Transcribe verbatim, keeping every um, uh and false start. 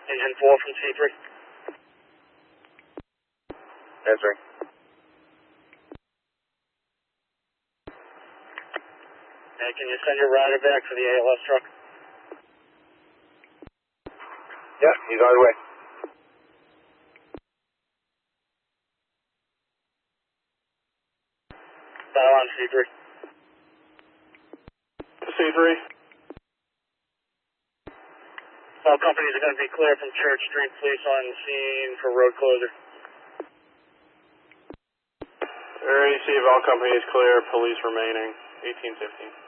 Engine four from C three. Answering. And can you send your rider back for the A L S truck? Yeah, he's on his way. Dial on C three. C three. All companies are going to be clear from Church Street. Police on scene for road closure. We already see if all companies clear, police remaining. eighteen fifteen.